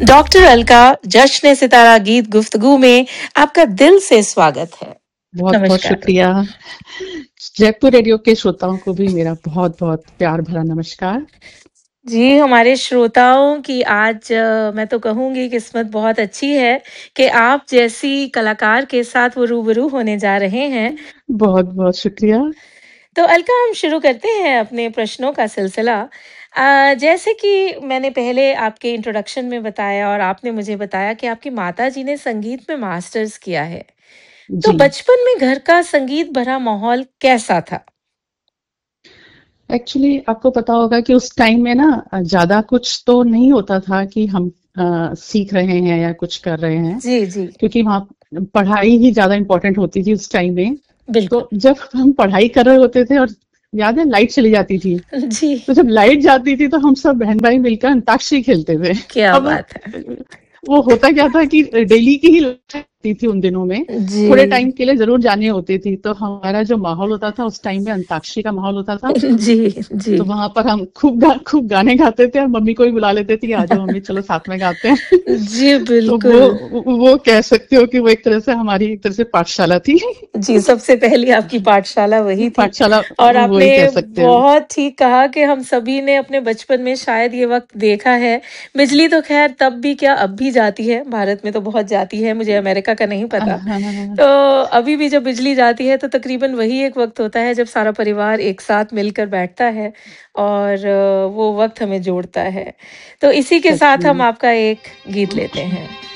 Doctor Alka जश्न सितारा गीत गुफ्तगू में आपका दिल से स्वागत है। बहुत बहुत नमस्कार। शुक्रिया। जयपुर रेडियो के श्रोताओं को भी मेरा बहुत बहुत प्यार भरा नमस्कार। जी, हमारे श्रोताओं की आज मैं तो कहूँगी किस्मत बहुत अच्छी है कि आप जैसी कलाकार के साथ वो रूबरू होने जा रहे हैं। बहुत बहुत शुक्रिया। तो अलका, हम शुरू करते हैं अपने प्रश्नों का सिलसिला। जैसे कि मैंने पहले आपके इंट्रोडक्शन में बताया और आपने मुझे बताया कि आपकी माताजी ने संगीत में मास्टर्स किया है। तो जी, बचपन में घर का संगीत भरा माहौल कैसा था? एक्चुअली आपको पता होगा कि उस टाइम में ना ज़्यादा कुछ तो नहीं होता था कि हम सीख रहे हैं या कुछ कर रहे हैं, जी, जी। क्योंकि वहाँ पढ़ाई ही ज़्यादा इम्पोर्टेंट होती थी उस टाइम में। बिल्कुल। तो जब हम पढ़ाई कर रहे होते थे और याद है लाइट चली जाती थी, जी, तो जब लाइट जाती थी तो हम सब बहन-भाई मिलकर अंताक्षरी खेलते थे। क्या अब बात है! वो होता क्या था कि डेली की ही लड़ाई होती थी उन दिनों में। थोड़े जी। टाइम के लिए ज़रूर जानी होती थी, तो हमारा जो माहौल होता था उस टाइम में अंताक्षरी का माहौल होता था। जी, जी। तो वहाँ पर हम खूब गाने गाते थे और मम्मी को भी बुला लेते थे कि आ जाओ मम्मी चलो साथ में गाते हैं। जी, तो बिल्कुल। वो कह सकते हो कि वो एक तरह से हमारी एक तरह से पाठशाला थी। जी, सबसे पहली आपकी पाठशाला वही थी। पाठशाला और वो आपने वही कह सकते हैं। बहुत ठीक कहा कि हम सभी ने अपने बचपन में शायद ये वक़्त देखा है। बिजली तो ख़ैर तब भी क्या अब भी जाती है, भारत में तो बहुत जाती है, मुझे अमेरिका का नहीं पता। हाँ, तो अभी भी जब बिजली जाती है तो तकरीबन वही एक वक़्त होता है जब सारा परिवार एक साथ मिलकर बैठता है और वो वक़्त हमें जोड़ता है। तो इसी के सच साथ हम में। आपका एक गीत लेते हैं।